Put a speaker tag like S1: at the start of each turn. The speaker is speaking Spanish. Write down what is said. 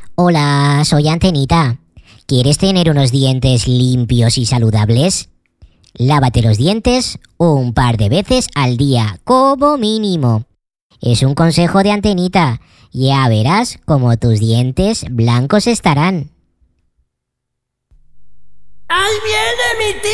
S1: Hola, soy Antenita. ¿Quieres tener unos dientes limpios y saludables? Lávate los dientes un par de veces al día, como mínimo. Es un consejo de Antenita. Ya verás cómo tus dientes blancos estarán.
S2: ¡Ahí viene mi tío!